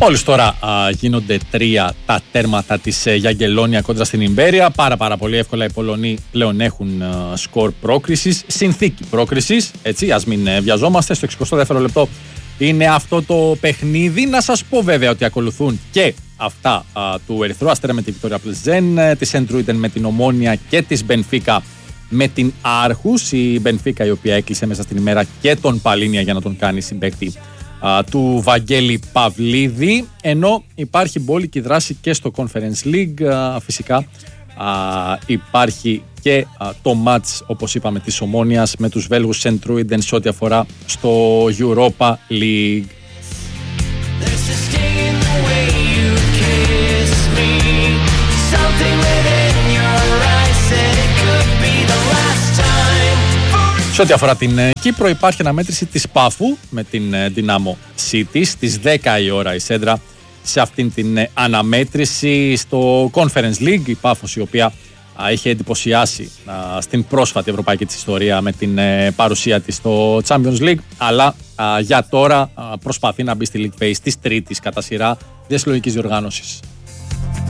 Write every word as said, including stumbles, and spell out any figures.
Μόλις τώρα α, γίνονται τρία τα τέρματα της ε, Γιαγκελόνια κόντρα στην Ιμπέρια. Πάρα πάρα πολύ εύκολα οι Πολωνοί πλέον έχουν α, σκορ πρόκρισης, συνθήκη πρόκρισης. Έτσι, ας μην ε, βιαζόμαστε. Στο εξηκοστό δεύτερο λεπτό είναι αυτό το παιχνίδι. Να σας πω βέβαια ότι ακολουθούν και αυτά α, του Ερυθρού Αστέρα με τη Βικτόρια Πλεζέν, τη Σεντρούιντεν με την Ομόνια και της Μπενφίκα με την Άρχους. Η Μπενφίκα η οποία έκλεισε μέσα στην ημέρα και τον Παλίνια για να τον κάνει συμπαίκτη του Βαγγέλη Παυλίδη, ενώ υπάρχει μπόλικη δράση και στο Conference League. Φυσικά υπάρχει και το μάτς, όπως είπαμε, της Ομόνιας με τους Βέλγους Σεντρούιντεν σε ό,τι αφορά στο Europa League. Σε ό,τι αφορά την Κύπρο, υπάρχει αναμέτρηση της Πάφου με την Δυνάμο City στις δέκα η ώρα η Σέντρα σε αυτήν την αναμέτρηση στο Conference League. Η Πάφος, η οποία α, είχε εντυπωσιάσει α, στην πρόσφατη ευρωπαϊκή της ιστορία με την ε, παρουσία της στο Champions League, αλλά α, για τώρα α, προσπαθεί να μπει στη League Phase της τρίτης κατά σειρά διασυλλογικής διοργάνωσης.